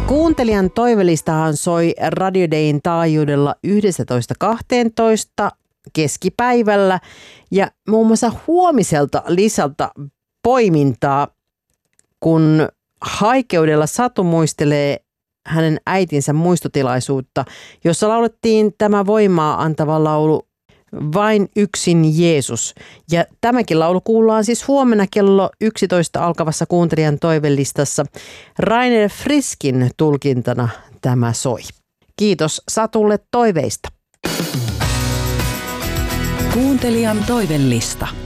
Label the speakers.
Speaker 1: Kuuntelijan toivelistahan soi Radio Dayn taajuudella 11.12 keskipäivällä ja muun muassa huomiselta Lisalta poimintaa, kun haikeudella Satu muistelee hänen äitinsä muistotilaisuutta, jossa laulettiin tämä voimaa antava laulu Vain yksin Jeesus. Ja tämäkin laulu kuullaan siis huomenna kello 11 alkavassa kuuntelijan toivelistassa. Rainer Friskin tulkintana tämä soi. Kiitos Satulle toiveista.
Speaker 2: Kuuntelijan toivelista.